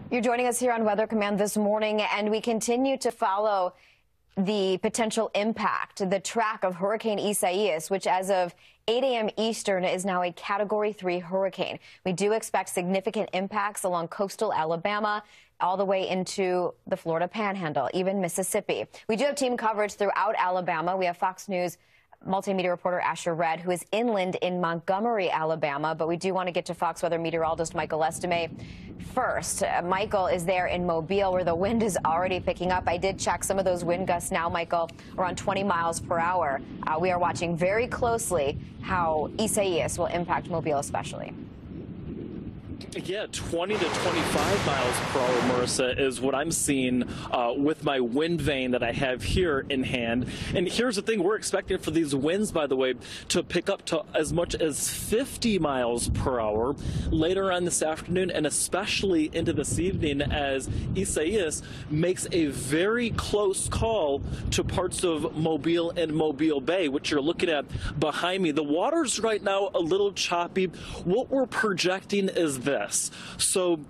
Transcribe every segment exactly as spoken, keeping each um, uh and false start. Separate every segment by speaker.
Speaker 1: You're joining us here on Weather Command this morning, and we continue to follow the potential impact, the track of Hurricane Isaias, which as of eight a m Eastern is now a Category three hurricane. We do expect significant impacts along coastal Alabama, all the way into the Florida Panhandle, even Mississippi. We do have team coverage throughout Alabama. We have Fox News multimedia reporter Asher Red, who is inland in Montgomery, Alabama. But we do want to get to Fox Weather meteorologist Michael Estime first. Uh, Michael is there in Mobile, where the wind is already picking up. I did check some of those wind gusts now, Michael, around twenty miles per hour. Uh, we are watching very closely how Isaias will impact Mobile especially.
Speaker 2: Yeah, twenty to twenty-five miles per hour, Marissa, is what I'm seeing uh, with my wind vane that I have here in hand. And here's the thing, we're expecting for these winds, by the way, to pick up to as much as fifty miles per hour later on this afternoon, and especially into this evening, as Isaias makes a very close call to parts of Mobile and Mobile Bay, which you're looking at behind me. The water's right now a little choppy. What we're projecting is this. So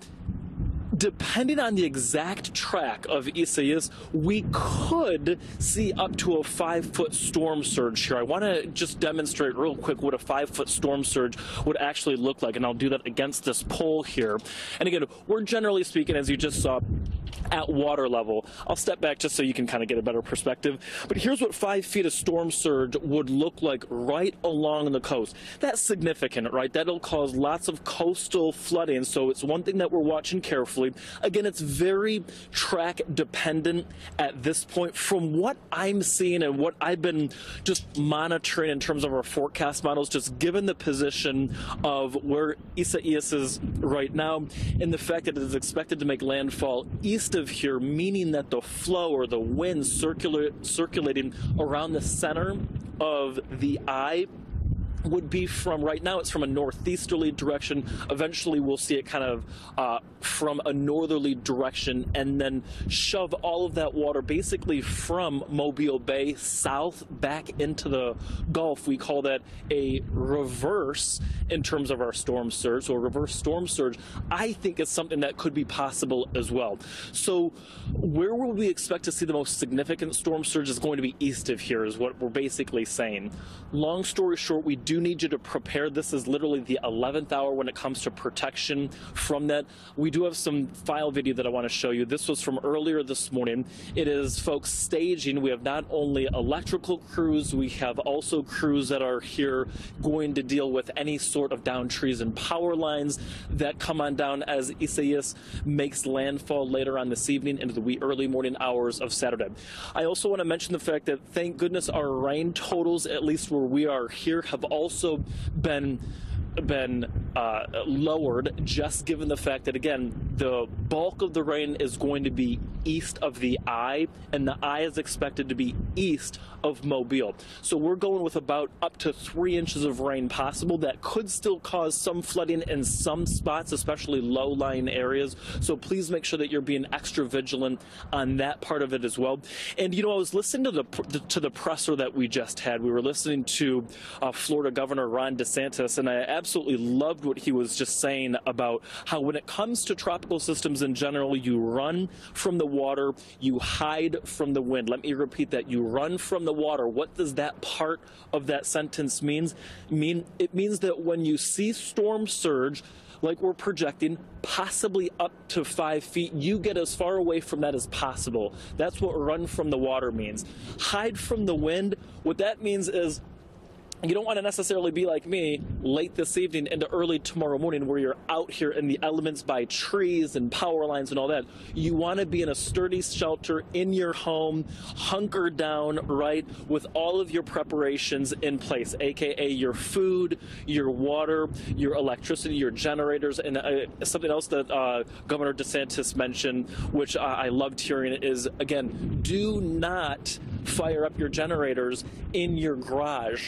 Speaker 2: depending on the exact track of Isaias, we could see up to a five-foot storm surge here. I want to just demonstrate real quick what a five-foot storm surge would actually look like, and I'll do that against this pole here. And again, we're generally speaking, as you just saw, at water level. I'll step back just so you can kind of get a better perspective. But here's what five feet of storm surge would look like right along the coast. That's significant, right? That'll cause lots of coastal flooding. So it's one thing that we're watching carefully. Again, it's very track dependent at this point. From what I'm seeing and what I've been just monitoring in terms of our forecast models, just given the position of where Isaias is right now and the fact that it is expected to make landfall east of here, meaning that the flow or the wind circular, circulating around the center of the eye would be from, right now it's from a northeasterly direction. Eventually we'll see it kind of uh, from a northerly direction and then shove all of that water basically from Mobile Bay south back into the Gulf. We call that a reverse in terms of our storm surge. So a reverse storm surge, I think, is something that could be possible as well. So where will we expect to see the most significant storm surge is going to be east of here, is what we're basically saying. Long story short, we do need you to prepare. This is literally the eleventh hour when it comes to protection from that. We do have some file video that I want to show you. This was from earlier this morning. It is folks staging. We have not only electrical crews, we have also crews that are here going to deal with any sort of down trees and power lines that come on down as Isaias makes landfall later on this evening into the wee early morning hours of Saturday. I also want to mention the fact that, thank goodness, our rain totals, at least where we are here, have also been been uh, lowered, just given the fact that, again, the bulk of the rain is going to be east of the eye, and the eye is expected to be east of Mobile. So we're going with about up to three inches of rain possible. That could still cause some flooding in some spots, especially low-lying areas. So please make sure that you're being extra vigilant on that part of it as well. And, you know, I was listening to the to the presser that we just had. We were listening to uh, Florida Governor Ron DeSantis, and I absolutely loved what he was just saying about how when it comes to tropical systems in general, you run from the water, you hide from the wind. Let me repeat that. You run from the water. What does that part of that sentence means? mean? It means that when you see storm surge, like we're projecting, possibly up to five feet, you get as far away from that as possible. That's what run from the water means. Hide from the wind, what that means is you don't want to necessarily be like me late this evening into early tomorrow morning where you're out here in the elements by trees and power lines and all that. You want to be in a sturdy shelter in your home, hunker down, right, with all of your preparations in place, aka your food, your water, your electricity, your generators. And uh, something else that uh, Governor DeSantis mentioned, which uh, I loved hearing, is, again, do not fire up your generators in your garage, right?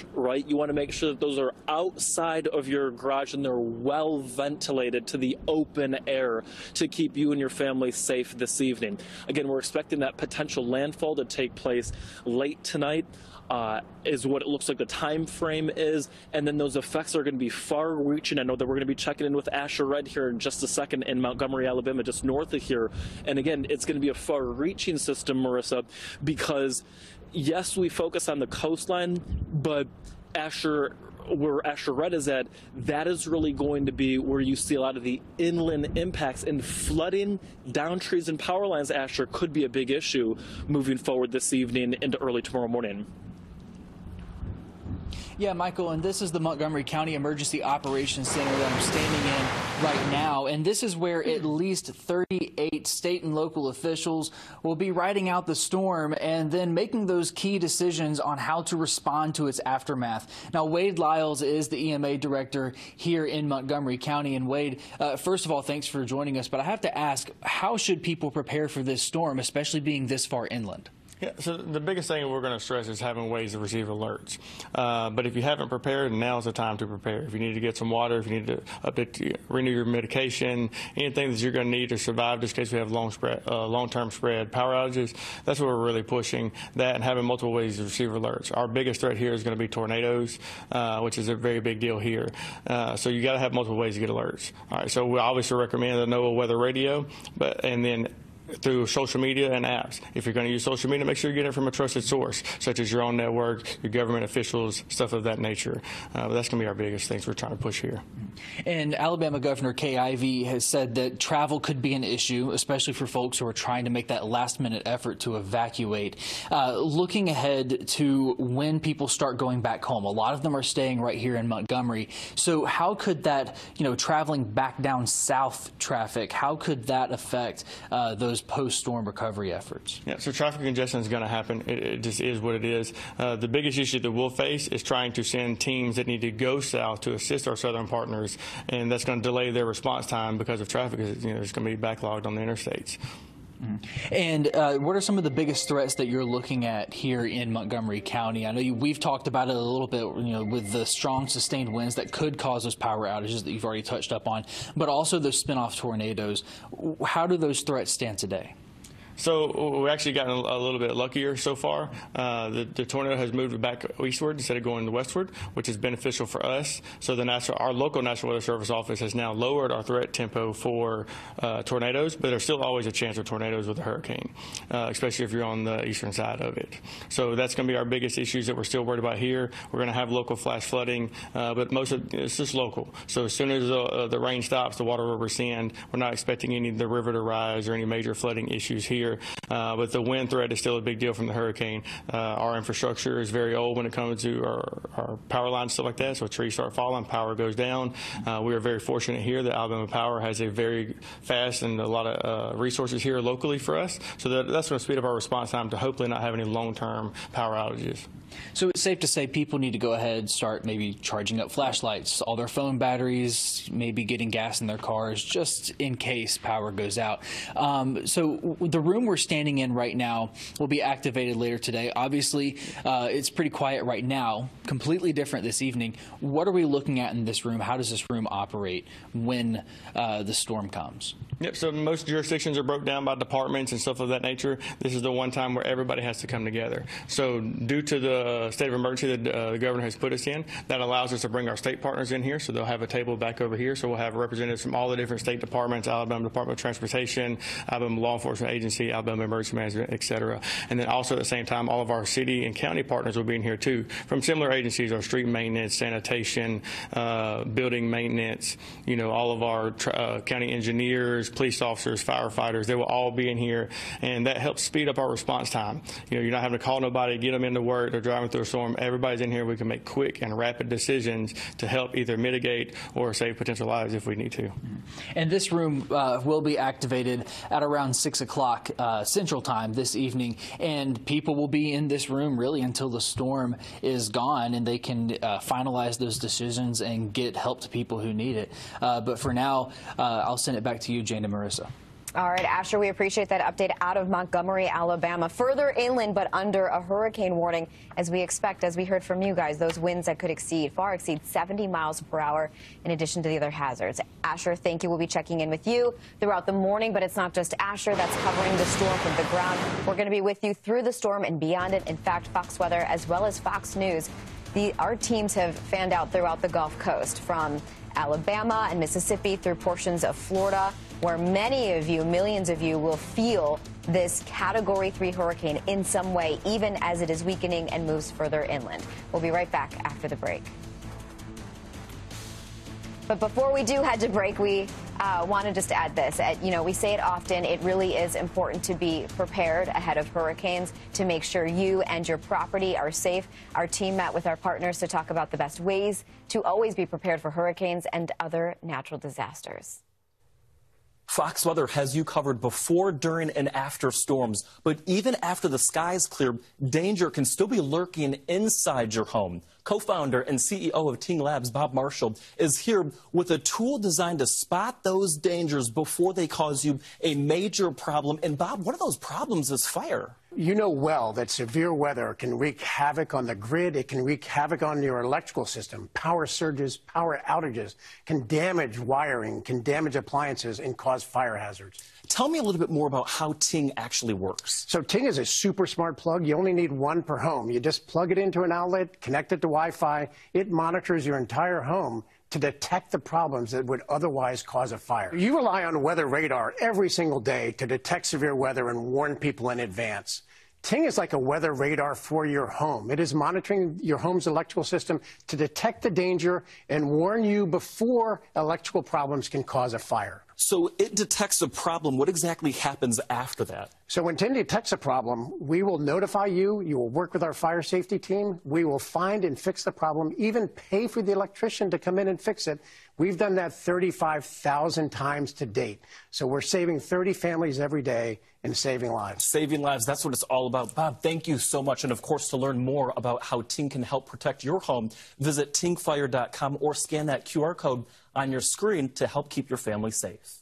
Speaker 2: night, you want to make sure that those are outside of your garage and they're well ventilated to the open air to keep you and your family safe this evening. Again, we're expecting that potential landfall to take place late tonight. Uh, is what it looks like the time frame is, and then those effects are going to be far-reaching. I know that we're going to be checking in with Asher Red here in just a second in Montgomery, Alabama, just north of here. And again, it's going to be a far-reaching system, Marissa, because yes, we focus on the coastline, but Asher, where Asher Red is at, that is really going to be where you see a lot of the inland impacts, and flooding down trees and power lines, Asher, could be a big issue moving forward this evening into early tomorrow morning.
Speaker 3: Yeah, Michael, and this is the Montgomery County Emergency Operations Center that I'm standing in right now, and this is where at least thirty-eight state and local officials will be riding out the storm and then making those key decisions on how to respond to its aftermath. Now, Wade Lyles is the E M A director here in Montgomery County, and Wade, uh, first of all, thanks for joining us, but I have to ask, how should people prepare for this storm, especially being this far inland?
Speaker 4: Yeah, so the biggest thing we're going to stress is having ways to receive alerts. Uh, but if you haven't prepared, now's the time to prepare. If you need to get some water, if you need to update, renew your medication, anything that you're going to need to survive, just in case we have long spread, uh, long-term spread power outages, that's what we're really pushing, that and having multiple ways to receive alerts. Our biggest threat here is going to be tornadoes, uh, which is a very big deal here. Uh, so you got to have multiple ways to get alerts. All right, so we obviously recommend the NOAA weather radio, but and then through social media and apps. If you're going to use social media, make sure you get it from a trusted source, such as your own network, your government officials, stuff of that nature. Uh, but that's going to be our biggest things we're trying to push here.
Speaker 3: And Alabama Governor Kay Ivey has said that travel could be an issue, especially for folks who are trying to make that last-minute effort to evacuate. Uh, looking ahead to when people start going back home, a lot of them are staying right here in Montgomery. So how could that, you know, traveling back down south traffic, how could that affect uh, those post-storm recovery efforts?
Speaker 4: Yeah, so traffic congestion is going to happen. It, it just is what it is. Uh, the biggest issue that we'll face is trying to send teams that need to go south to assist our southern partners, and that's going to delay their response time because of traffic. You know, it's going to be backlogged on the interstates.
Speaker 3: And uh, what are some of the biggest threats that you're looking at here in Montgomery County? I know you, we've talked about it a little bit, you know, with the strong sustained winds that could cause those power outages that you've already touched up on, but also those spin-off tornadoes. How do those threats stand today?
Speaker 4: So we've actually gotten a little bit luckier so far. Uh, the, the tornado has moved back eastward instead of going westward, which is beneficial for us. So the national, our local National Weather Service office has now lowered our threat tempo for uh, tornadoes, but there's still always a chance of tornadoes with a hurricane, uh, especially if you're on the eastern side of it. So that's going to be our biggest issues that we're still worried about here. We're going to have local flash flooding, uh, but most of it's just local. So as soon as the, uh, the rain stops, the water will rescind. We're not expecting any of the river to rise or any major flooding issues here. Uh, but the wind threat is still a big deal from the hurricane. Uh, our infrastructure is very old when it comes to our, our power lines, stuff like that. So trees start falling, power goes down. Uh, we are very fortunate here that Alabama Power has a very fast and a lot of uh, resources here locally for us. So that, that's going to speed up our response time to hopefully not have any long-term power outages.
Speaker 3: So it's safe to say people need to go ahead and start maybe charging up flashlights, all their phone batteries, maybe getting gas in their cars just in case power goes out. Um, so the room we're standing in right now will be activated later today. Obviously, uh, it's pretty quiet right now, completely different this evening. What are we looking at in this room? How does this room operate when uh, the storm comes?
Speaker 4: Yep, so most jurisdictions are broke down by departments and stuff of that nature. This is the one time where everybody has to come together. So due to the state of emergency that uh, the governor has put us in, that allows us to bring our state partners in here. So they'll have a table back over here. So we'll have representatives from all the different state departments, Alabama Department of Transportation, Alabama Law Enforcement Agency, Alabama Emergency Management, et cetera. And then also at the same time, all of our city and county partners will be in here too, from similar agencies, our street maintenance, sanitation, uh, building maintenance, you know, all of our uh, county engineers, police officers, firefighters, they will all be in here, and that helps speed up our response time. You know, you're not having to call nobody, get them into work, they're driving through a storm. Everybody's in here. We can make quick and rapid decisions to help either mitigate or save potential lives if we need to.
Speaker 3: And this room uh, will be activated at around six o'clock uh, Central Time this evening, and people will be in this room really until the storm is gone, and they can uh, finalize those decisions and get help to people who need it. Uh, but for now, uh, I'll send it back to you, Jane and Marissa.
Speaker 1: All right, Asher, we appreciate that update out of Montgomery, Alabama. Further inland, but under a hurricane warning, as we expect, as we heard from you guys, those winds that could exceed, far exceed seventy miles per hour, in addition to the other hazards. Asher, thank you. We'll be checking in with you throughout the morning, but it's not just Asher that's covering the storm from the ground. We're going to be with you through the storm and beyond it. In fact, Fox Weather, as well as Fox News, the, our teams have fanned out throughout the Gulf Coast, from Alabama and Mississippi through portions of Florida, where many of you, millions of you, will feel this Category three hurricane in some way, even as it is weakening and moves further inland. We'll be right back after the break. But before we do head to break, we uh, want to just add this. Uh, you know, we say it often, it really is important to be prepared ahead of hurricanes to make sure you and your property are safe. Our team met with our partners to talk about the best ways to always be prepared for hurricanes and other natural disasters.
Speaker 5: Fox Weather has you covered before, during, and after storms. But even after the skies clear, danger can still be lurking inside your home. Co-founder and C E O of Ting Labs, Bob Marshall, is here with a tool designed to spot those dangers before they cause you a major problem. And Bob, one of those problems is fire.
Speaker 6: You know well that severe weather can wreak havoc on the grid. It can wreak havoc on your electrical system. Power surges, power outages can damage wiring, can damage appliances, and cause fire hazards.
Speaker 5: Tell me a little bit more about how Ting actually works.
Speaker 6: So Ting is a super smart plug. You only need one per home. You just plug it into an outlet, connect it to Wi-Fi. It monitors your entire home to detect the problems that would otherwise cause a fire. You rely on weather radar every single day to detect severe weather and warn people in advance. Ting is like a weather radar for your home. It is monitoring your home's electrical system to detect the danger and warn you before electrical problems can cause a fire.
Speaker 5: So it detects a problem. What exactly happens after that?
Speaker 6: So when Ting detects a problem, we will notify you. You will work with our fire safety team. We will find and fix the problem, even pay for the electrician to come in and fix it. We've done that thirty-five thousand times to date. So we're saving thirty families every day and saving lives.
Speaker 5: Saving lives, that's what it's all about. Bob, thank you so much. And of course, to learn more about how Ting can help protect your home, visit ting fire dot com or scan that Q R code on your screen to help keep your family safe.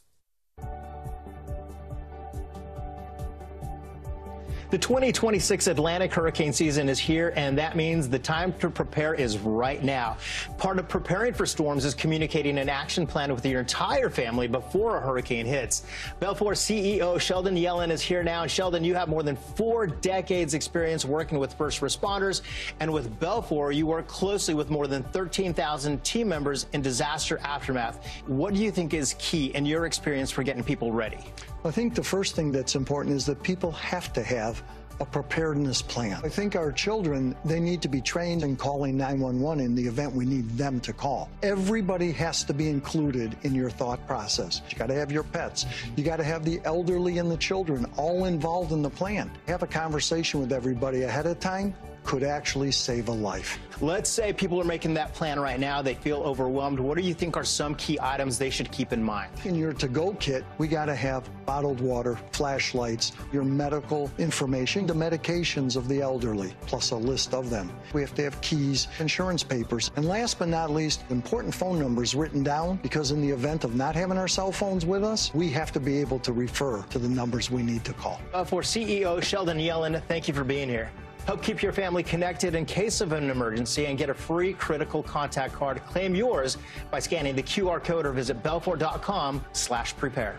Speaker 7: The twenty twenty-six Atlantic hurricane season is here, and that means the time to prepare is right now. Part of preparing for storms is communicating an action plan with your entire family before a hurricane hits. Belfor C E O Sheldon Yellen is here now. And Sheldon, you have more than four decades experience working with first responders, and with Belfor, you work closely with more than thirteen thousand team members in disaster aftermath. What do you think is key in your experience for getting people ready?
Speaker 8: I think the first thing that's important is that people have to have a preparedness plan. I think our children, they need to be trained in calling nine one one in the event we need them to call. Everybody has to be included in your thought process. You got to have your pets. You got to have the elderly and the children all involved in the plan. Have a conversation with everybody ahead of time could actually save a life.
Speaker 7: Let's say people are making that plan right now. They feel overwhelmed. What do you think are some key items they should keep in mind?
Speaker 8: In your to-go kit, we got to have bottled water, flashlights, your medical information, the medications of the elderly, plus a list of them. We have to have keys, insurance papers, and last but not least, important phone numbers written down, because in the event of not having our cell phones with us, we have to be able to refer to the numbers we need to call.
Speaker 7: Uh, for C E O Sheldon Yellen, thank you for being here. Help keep your family connected in case of an emergency and get a free critical contact card. Claim yours by scanning the Q R code or visit belfor dot com slash prepare.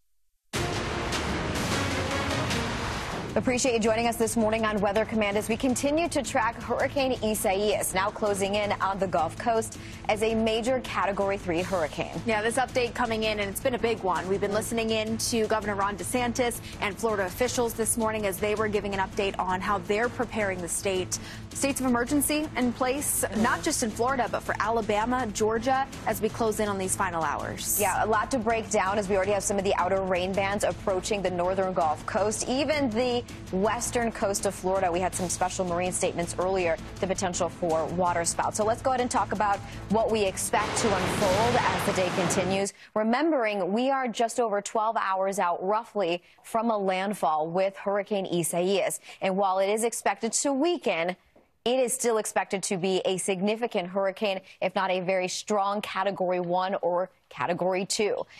Speaker 1: Appreciate you joining us this morning on Weather Command as we continue to track Hurricane Isaias, now closing in on the Gulf Coast as a major Category three hurricane.
Speaker 9: Yeah, this update coming in, and it's been a big one. We've been listening in to Governor Ron DeSantis and Florida officials this morning as they were giving an update on how they're preparing the state. States of emergency in place, not just in Florida, but for Alabama, Georgia, as we close in on these final hours.
Speaker 1: Yeah, a lot to break down as we already have some of the outer rain bands approaching the northern Gulf Coast, even the western coast of Florida. We had some special marine statements earlier, the potential for water spouts. So let's go ahead and talk about what we expect to unfold as the day continues. Remembering we are just over twelve hours out roughly from a landfall with Hurricane Isaias. And while it is expected to weaken, it is still expected to be a significant hurricane, if not a very strong Category one or Category two.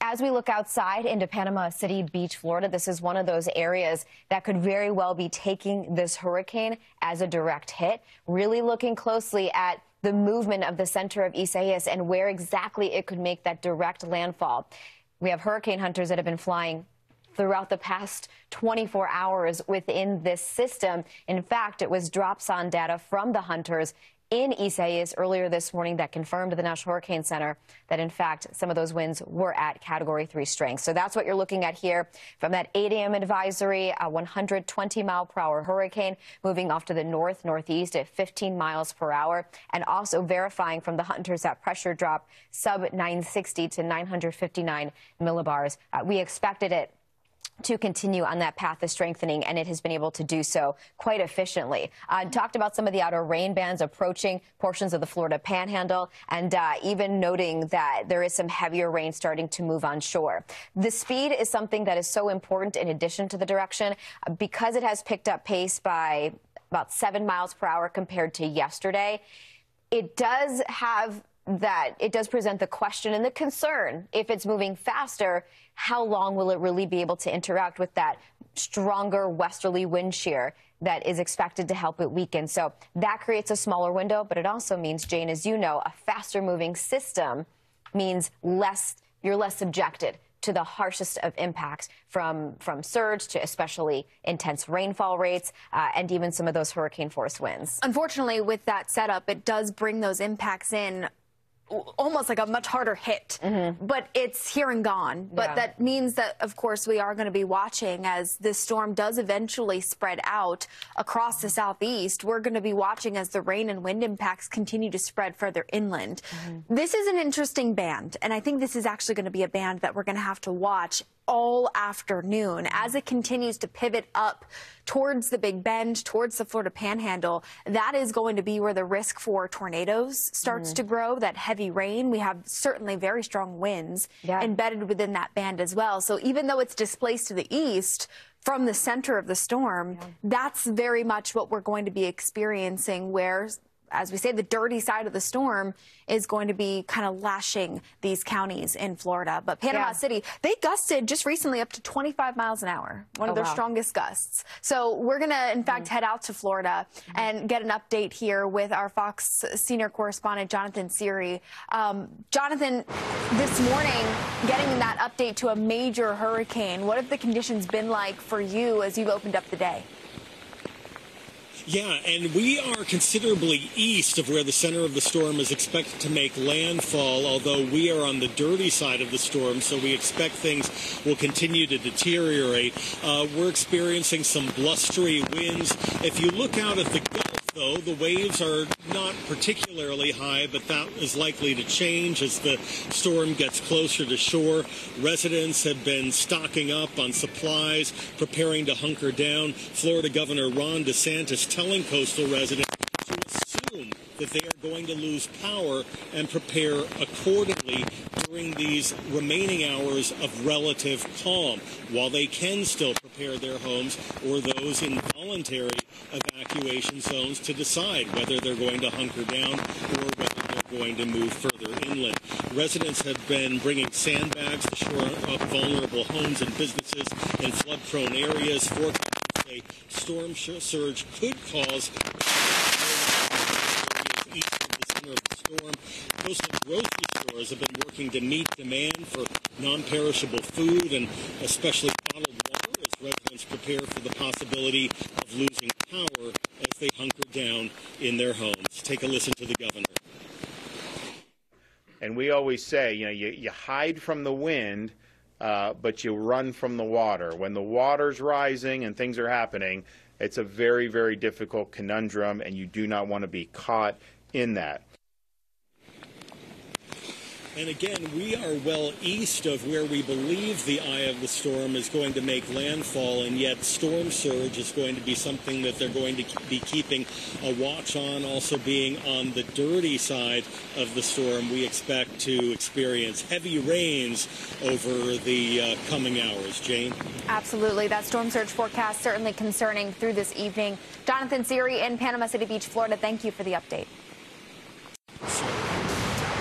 Speaker 1: as we look outside into Panama City Beach, Florida, this is one of those areas that could very well be taking this hurricane as a direct hit. Really looking closely at the movement of the center of Isaias and where exactly it could make that direct landfall. We have hurricane hunters that have been flying throughout the past twenty-four hours within this system. In fact, it was Dropson data from the hunters in Isaias earlier this morning that confirmed to the National Hurricane Center that, in fact, some of those winds were at Category three strength. So that's what you're looking at here from that eight a m advisory, a one hundred twenty mile per hour hurricane moving off to the north, northeast at fifteen miles per hour, and also verifying from the hunters that pressure drop sub nine sixty to nine hundred fifty-nine millibars. Uh, we expected it to continue on that path of strengthening, and it has been able to do so quite efficiently. Uh, talked about some of the outer rain bands approaching portions of the Florida Panhandle, and uh, even noting that there is some heavier rain starting to move on shore. The speed is something that is so important in addition to the direction, uh, because it has picked up pace by about seven miles per hour compared to yesterday. It does have that it does present the question and the concern, if it's moving faster, how long will it really be able to interact with that stronger westerly wind shear that is expected to help it weaken? So that creates a smaller window, but it also means, Jane, as you know, a faster moving system means less, you're less subjected to the harshest of impacts, from, from surge to especially intense rainfall rates, uh, and even some of those hurricane force winds.
Speaker 9: Unfortunately, with that setup, it does bring those impacts in almost like a much harder hit, mm-hmm. but it's here and gone. But yeah. that means that, of course, we are going to be watching as this storm does eventually spread out across the southeast. We're going to be watching as the rain and wind impacts continue to spread further inland. Mm-hmm. This is an interesting band, and I think this is actually going to be a band that we're going to have to watch all afternoon as it continues to pivot up towards the Big Bend, towards the Florida Panhandle. That is going to be where the risk for tornadoes starts mm-hmm. to grow, that heavy rain. We have certainly very strong winds yeah. embedded within that band as well. So even though it's displaced to the east from the center of the storm, yeah. that's very much what we're going to be experiencing, where, as we say, the dirty side of the storm is going to be kind of lashing these counties in Florida. But Panama yeah. City, they gusted just recently up to twenty-five miles an hour, one oh, of their wow. strongest gusts. So we're going to, in fact, mm-hmm. head out to Florida mm-hmm. and get an update here with our Fox senior correspondent, Jonathan Seery. Um, Jonathan, this morning, getting that update to a major hurricane, what have the conditions been like for you as you've opened up the day?
Speaker 10: Yeah, and we are considerably east of where the center of the storm is expected to make landfall, although we are on the dirty side of the storm, so we expect things will continue to deteriorate. Uh, we're experiencing some blustery winds. If you look out at the Gulf, though, the waves are not particularly high, but that is likely to change as the storm gets closer to shore. Residents have been stocking up on supplies, preparing to hunker down. Florida Governor Ron DeSantis telling coastal residents to assume that they are going to lose power and prepare accordingly during these remaining hours of relative calm, while they can still prepare their homes or those in voluntary evacuation zones to decide whether they're going to hunker down or whether they're going to move further inland. Residents have been bringing sandbags to shore up vulnerable homes and businesses in flood-prone areas. Forecasters say storm surge could cause east of the center of the storm. Coastal grocery stores have been working to meet demand for non-perishable food and especially bottled water as residents prepare for the possibility of losing power as they hunker down in their homes. Take a listen to the governor.
Speaker 11: And we always say, you know, you, you hide from the wind, uh, but you run from the water. When the water's rising and things are happening, it's a very, very difficult conundrum, and you do not want to be caught in that.
Speaker 10: And again, we are well east of where we believe the eye of the storm is going to make landfall, and yet storm surge is going to be something that they're going to be keeping a watch on. Also being on the dirty side of the storm, we expect to experience heavy rains over the uh, coming hours. Jane?
Speaker 9: Absolutely. That storm surge forecast certainly concerning through this evening. Jonathan Seery in Panama City Beach, Florida, thank you for the update.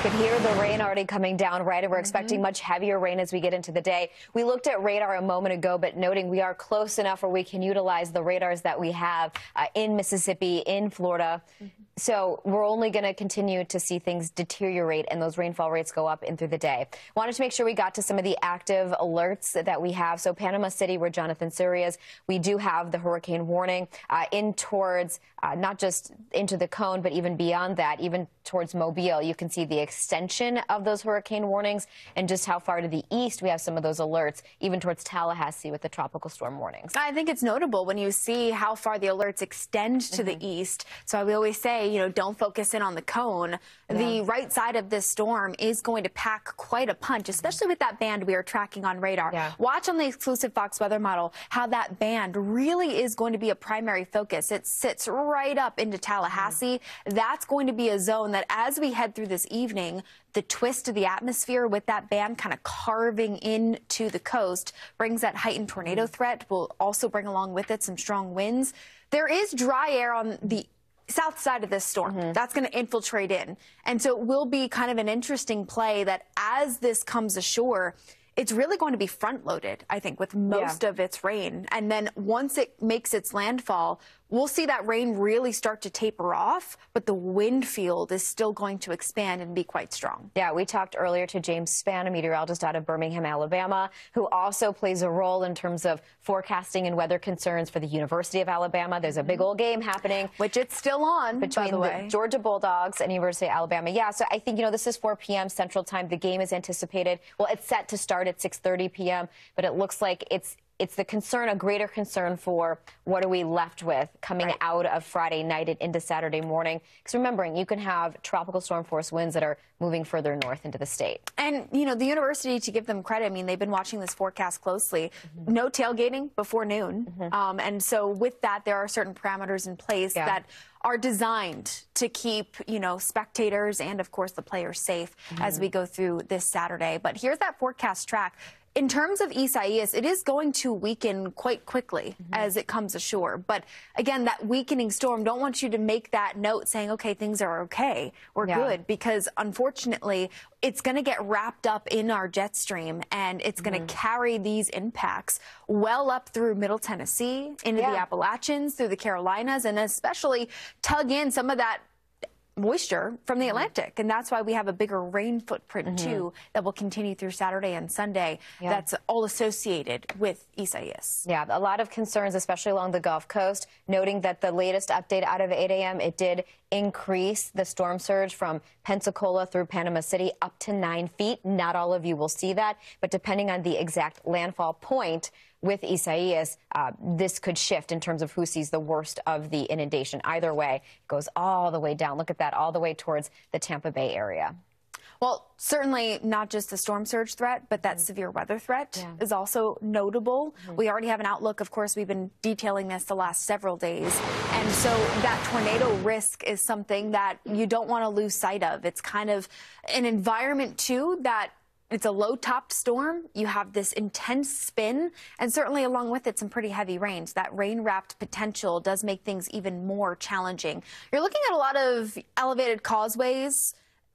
Speaker 1: Could hear the rain already coming down, right? And we're expecting
Speaker 9: Mm-hmm.
Speaker 1: much heavier rain as we get into the day. We looked at radar a moment ago, but noting we are close enough where we can utilize the radars that we have uh, in Mississippi, in Florida. Mm-hmm. So we're only going to continue to see things deteriorate and those rainfall rates go up in through the day. Wanted to make sure we got to some of the active alerts that we have. So Panama City, where Jonathan Surrey is, we do have the hurricane warning uh, in towards uh, not just into the cone, but even beyond that, even towards Mobile. You can see the extension of those hurricane warnings and just how far to the east we have some of those alerts, even towards Tallahassee with the tropical storm warnings.
Speaker 9: I think it's notable when you see how far the alerts extend to mm-hmm. the east. So we always say, you know, don't focus in on the cone. Yeah. The right side of this storm is going to pack quite a punch, especially with that band we are tracking on radar.
Speaker 1: Yeah.
Speaker 9: Watch on the exclusive Fox weather model how that band really is going to be a primary focus. It sits right up into Tallahassee. Mm-hmm. That's going to be a zone that as we head through this evening, the twist of the atmosphere with that band kind of carving into the coast brings that heightened tornado threat. Will also bring along with it some strong winds. There is dry air on the south side of this storm. Mm-hmm. That's going to infiltrate in. And so it will be kind of an interesting play that as this comes ashore, it's really going to be front-loaded, I think, with most yeah. of its rain. And then once it makes its landfall, we'll see that rain really start to taper off, but the wind field is still going to expand and be quite strong.
Speaker 1: Yeah, we talked earlier to James Spann, a meteorologist out of Birmingham, Alabama, who also plays a role in terms of forecasting and weather concerns for the University of Alabama. There's a big old game happening.
Speaker 9: Which it's still on,
Speaker 1: between
Speaker 9: by the, way.
Speaker 1: the Georgia Bulldogs and University of Alabama. Yeah, so I think, you know, this is four p m Central Time. The game is anticipated. Well, it's set to start at six thirty p m, but it looks like it's It's the concern, a greater concern for what are we left with coming right. out of Friday night and into Saturday morning. Because remembering, you can have tropical storm force winds that are moving further north into the state.
Speaker 9: And, you know, the university, to give them credit, I mean, they've been watching this forecast closely. Mm-hmm. No tailgating before noon. Mm-hmm. um, and so with that, there are certain parameters in place yeah. that are designed to keep, you know, spectators and, of course, the players safe mm-hmm. as we go through this Saturday. But here's that forecast track. In terms of Isaias, it is going to weaken quite quickly mm-hmm. as it comes ashore. But again, that weakening storm, don't want you to make that note saying, OK, things are OK, we're yeah. good, because unfortunately, it's going to get wrapped up in our jet stream and it's going to mm-hmm. carry these impacts well up through Middle Tennessee, into yeah. the Appalachians, through the Carolinas, and especially tug in some of that moisture from the Atlantic. And that's why we have a bigger rain footprint, mm-hmm. too, that will continue through Saturday and Sunday. Yeah. That's all associated with Isaias.
Speaker 1: Yeah, a lot of concerns, especially along the Gulf Coast, noting that the latest update out of eight a m, it did increase the storm surge from Pensacola through Panama City up to nine feet. Not all of you will see that, but depending on the exact landfall point with Isaias, uh, this could shift in terms of who sees the worst of the inundation. Either way, it goes all the way down. Look at that, all the way towards the Tampa Bay area.
Speaker 9: Well, certainly not just the storm surge threat, but that mm-hmm. severe weather threat yeah. is also notable. Mm-hmm. We already have an outlook. Of course, we've been detailing this the last several days. And so that tornado risk is something that you don't want to lose sight of. It's kind of an environment, too, that it's a low-topped storm. You have this intense spin, and certainly along with it, some pretty heavy rains. That rain-wrapped potential does make things even more challenging. You're looking at a lot of elevated causeways.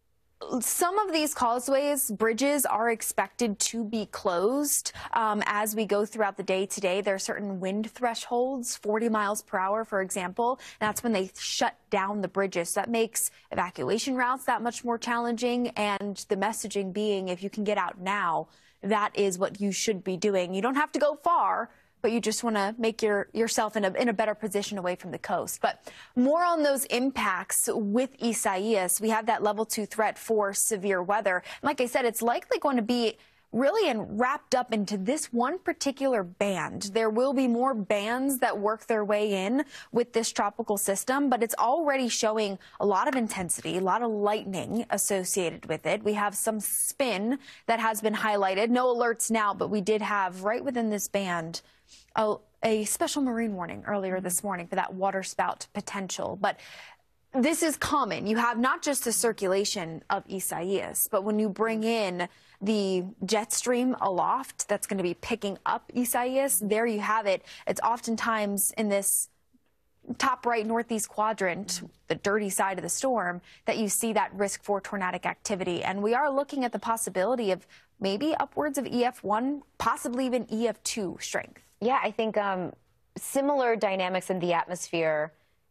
Speaker 9: Some of these causeways, bridges, are expected to be closed um, as we go throughout the day today. There are certain wind thresholds, forty miles per hour, for example. And that's when they shut down the bridges. So that makes evacuation routes that much more challenging. And the messaging being, if you can get out now, that is what you should be doing. You don't have to go far, but you just want to make your, yourself in a, in a better position away from the coast. But more on those impacts with Isaias. We have that level two threat for severe weather. Like I said, it's likely going to be really in, wrapped up into this one particular band. There will be more bands that work their way in with this tropical system, but it's already showing a lot of intensity, a lot of lightning associated with it. We have some spin that has been highlighted. No alerts now, but we did have right within this band a, a special marine warning earlier this morning for that waterspout potential. But this is common. You have not just the circulation of Isaias, but when you bring in the jet stream aloft that's going to be picking up Isaias, there you have it. It's oftentimes in this top right northeast quadrant, the dirty side of the storm, that you see that risk for tornadic activity. And we are looking at the possibility of maybe upwards of E F one, possibly even E F two strength.
Speaker 1: Yeah, I think um, similar dynamics in the atmosphere.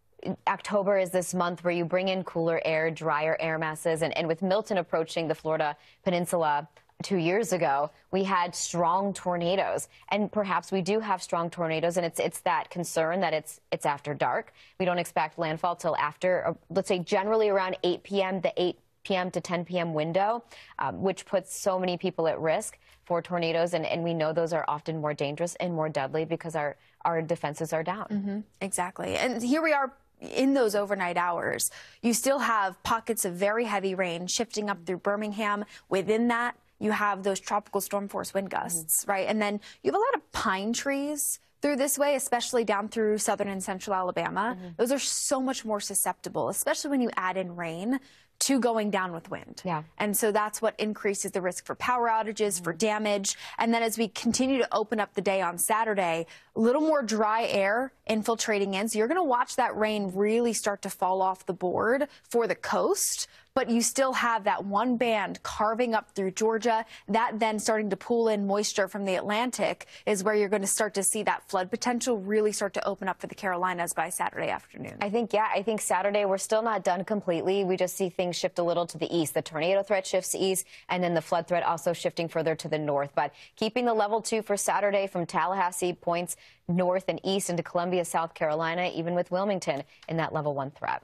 Speaker 1: October is this month where you bring in cooler air, drier air masses, and, and with Milton approaching the Florida Peninsula two years ago, we had strong tornadoes, and perhaps we do have strong tornadoes, and it's it's that concern that it's it's after dark. We don't expect landfall till after, uh, let's say, generally around eight p m the eight p m to ten p m window, um, which puts so many people at risk for tornadoes, and, and we know those are often more dangerous and more deadly because our our defenses are down.
Speaker 9: Mm-hmm. Exactly, and here we are. In those overnight hours, you still have pockets of very heavy rain shifting up through Birmingham. Within that, you have those tropical storm force wind gusts, mm-hmm. right? And then you have a lot of pine trees through this way, especially down through southern and central Alabama. Mm-hmm. Those are so much more susceptible, especially when you add in rain, to going down with wind.
Speaker 1: Yeah.
Speaker 9: And so that's what increases the risk for power outages, mm-hmm. for damage. And then as we continue to open up the day on Saturday, a little more dry air infiltrating in. So you're going to watch that rain really start to fall off the board for the coast. But you still have that one band carving up through Georgia. That then starting to pull in moisture from the Atlantic is where you're going to start to see that flood potential really start to open up for the Carolinas by Saturday afternoon.
Speaker 1: I think, yeah, I think Saturday we're still not done completely. We just see things shift a little to the east. The tornado threat shifts east, and then the flood threat also shifting further to the north. But keeping the level two for Saturday from Tallahassee points north and east into Columbia, South Carolina, even with Wilmington in that level one threat.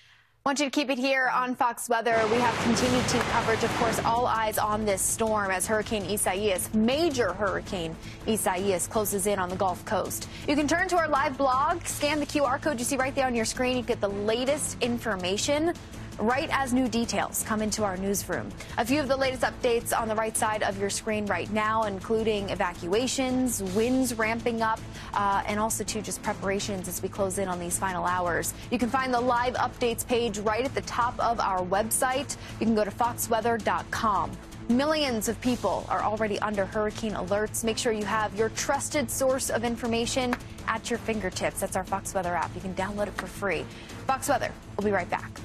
Speaker 9: I want you to keep it here on Fox Weather. We have continued team coverage, of course, all eyes on this storm as Hurricane Isaias, major Hurricane Isaias, closes in on the Gulf Coast. You can turn to our live blog, scan the Q R code you see right there on your screen. You get the latest information right as new details come into our newsroom. A few of the latest updates on the right side of your screen right now, including evacuations, winds ramping up, uh, and also, too, just preparations as we close in on these final hours. You can find the live updates page right at the top of our website. You can go to fox weather dot com. Millions of people are already under hurricane alerts. Make sure you have your trusted source of information at your fingertips. That's our Fox Weather app. You can download it for free. Fox Weather, we'll be right back.